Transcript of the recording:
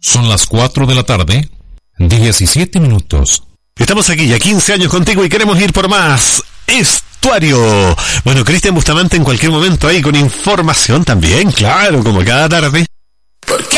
Son las 4 de la tarde, 17 minutos. Estamos aquí ya 15 años contigo y queremos ir por más. Estuario. Bueno, Cristian Bustamante en cualquier momento ahí con información también, claro, como cada tarde.